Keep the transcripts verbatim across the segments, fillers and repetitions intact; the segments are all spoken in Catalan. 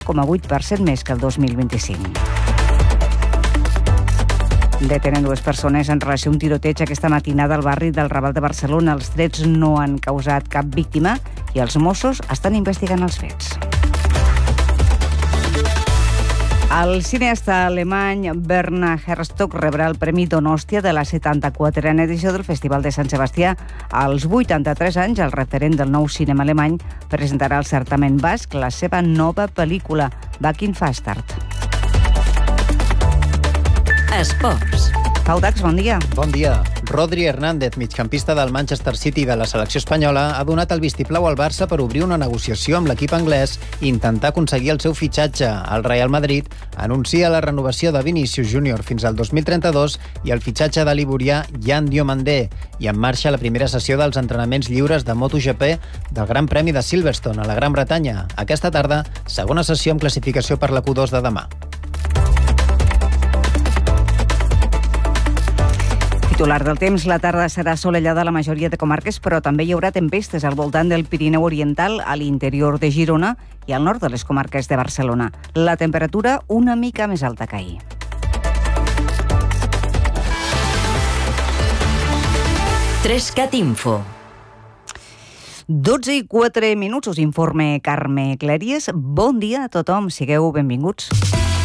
coma vuit per cent més que el dos mil vint-i-cinc. Detenen dues persones en relació a un tiroteig aquesta matinada al barri del Raval de Barcelona. Els trets no han causat cap víctima i els Mossos estan investigant els fets. El cineasta alemany Werner Herzog rebrà el Premi Donòstia de la setanta-quatrena edició del Festival de Sant Sebastià. Als vuitanta-tres anys, el referent del nou cinema alemany presentarà al certamen basc la seva nova pel·lícula, Back in Fastart. Esports. Pau Dax, bon dia. Bon dia. Rodri Hernández, migcampista del Manchester City de la selecció espanyola, ha donat el vistiplau al Barça per obrir una negociació amb l'equip anglès i intentar aconseguir el seu fitxatge. El Real Madrid anuncia la renovació de Vinícius Júnior fins al dos mil trenta-dos i el fitxatge de l'ivorià Yann Diomandé. I en marxa la primera sessió dels entrenaments lliures de MotoGP del Gran Premi de Silverstone a la Gran Bretanya. Aquesta tarda, segona sessió amb classificació per la Q dos de demà. Titular del temps, la tarda serà assolellada a la majoria de comarques, però també hi haurà tempestes al voltant del Pirineu Oriental, a l'interior de Girona i al nord de les comarques de Barcelona. La temperatura una mica més alta que ahir. Trescat Info. dotze i quatre minuts, us informe Carme Clèries. Bon dia a tothom, sigueu benvinguts.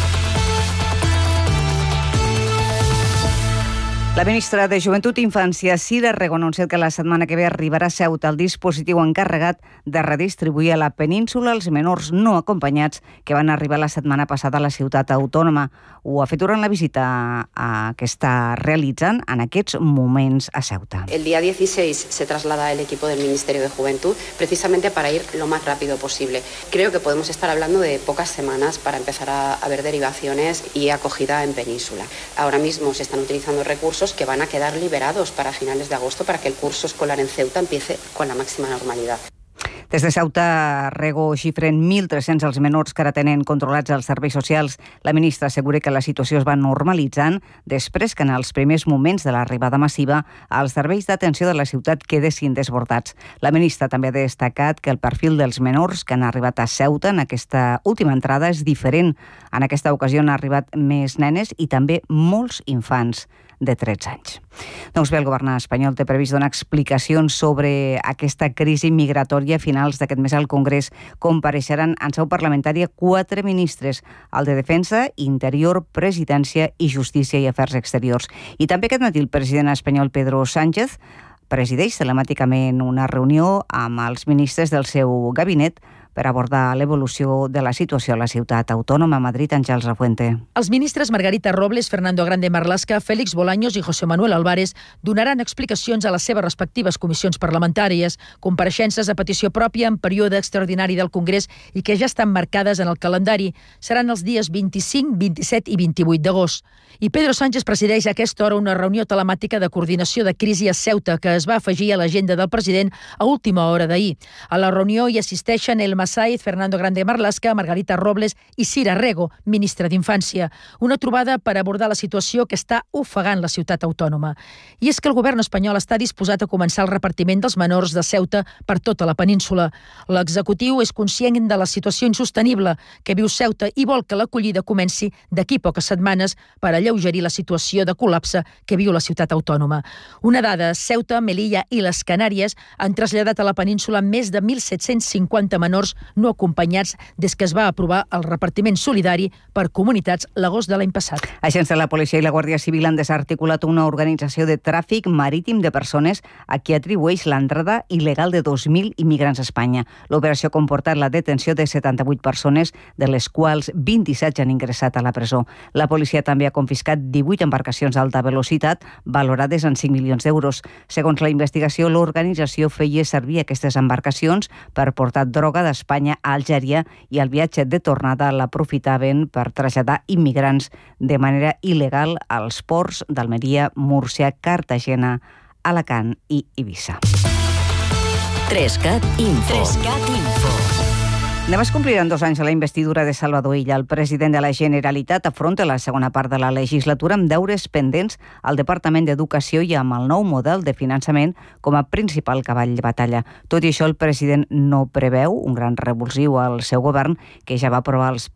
La ministra de Joventut i Infància, Sira Rego, ha anunciat que la setmana que ve arribarà a Ceuta el dispositiu encarregat de redistribuir a la península els menors no acompanyats que van arribar la setmana passada a la ciutat autònoma. Ho ha fet durant la visita a, que està realitzant en aquests moments a Ceuta. El día dieciséis se traslada el equipo del Ministerio de Juventud precisamente para ir lo más rápido posible. Creo que podemos estar hablando de pocas semanas para empezar a, a ver derivaciones y acogida en península. Ahora mismo se están utilizando recursos que van a quedar liberados para finales de agosto para que el curso escolar en Ceuta empiece con la máxima normalidad. Des de Ceuta, Rego xifren mil tres-cents els menors que ara tenen controlats els serveis socials. La ministra assegura que la situació es va normalitzant després que en els primers moments de l'arribada massiva els serveis d'atenció de la ciutat quedessin desbordats. La ministra també ha destacat que el perfil dels menors que han arribat a Ceuta en aquesta última entrada és diferent. En aquesta ocasió han arribat més nenes i també molts infants de tretze anys. Doncs bé, el govern espanyol té previst donar explicacions sobre aquesta crisi migratòria a finals d'aquest mes al Congrés. Compareixeran en seu parlamentària quatre ministres, el de Defensa, Interior, Presidència i Justícia i Afers Exteriors. I també aquest matí el president espanyol Pedro Sánchez presideix telemàticament una reunió amb els ministres del seu gabinet per abordar l'evolució de la situació a la ciutat autònoma. A Madrid, Àngels Refuente. Els ministres Margarita Robles, Fernando Grande Marlaska, Félix Bolaños i José Manuel Álvarez donaran explicacions a les seves respectives comissions parlamentàries, compareixences a petició pròpia en període extraordinari del Congrés i que ja estan marcades en el calendari. Seran els dies vint-i-cinc, vint-i-set i vint-i-vuit d'agost. I Pedro Sánchez presideix a aquesta hora una reunió telemàtica de coordinació de crisi a Ceuta que es va afegir a l'agenda del president a última hora d'ahir. A la reunió hi assisteixen Elma Saiz, Fernando Grande Marlaska, Margarita Robles i Sira Rego, ministra d'Infància. Una trobada per abordar la situació que està ofegant la ciutat autònoma. I és que el govern espanyol està disposat a començar el repartiment dels menors de Ceuta per tota la península. L'executiu és conscient de la situació insostenible que viu Ceuta i vol que l'acollida comenci d'aquí poques setmanes per alleugerir la situació de col·lapse que viu la ciutat autònoma. Una dada, Ceuta, Melilla i les Canàries han traslladat a la península més de mil set-cents cinquanta menors no acompanyats des que es va aprovar el repartiment solidari per comunitats l'agost de l'any passat. Agents de la policia i la Guàrdia Civil han desarticulat una organització de tràfic marítim de persones a qui atribueix l'entrada il·legal de dos mil immigrants a Espanya. L'operació ha comportat la detenció de setanta-vuit persones, de les quals vint-i-set han ingressat a la presó. La policia també ha confiscat divuit embarcacions d'alta velocitat valorades en cinc milions d'euros. Segons la investigació, l'organització feia servir aquestes embarcacions per portar droga d'Espanya a Algèria i el viatge de tornada l'aprofitaven per traslladar immigrants de manera il·legal als ports d'Almeria, Múrcia, Cartagena, Alacant i Eivissa. Trescat Info. Trescat Info. Demà es compliran dos anys a la investidura de Salvador Illa. El president de la Generalitat afronta la segona part de la legislatura amb deures pendents al Departament d'Educació i amb el nou model de finançament com a principal cavall de batalla. Tot i això, el president no preveu un gran revulsiu al seu govern, que ja va aprovar els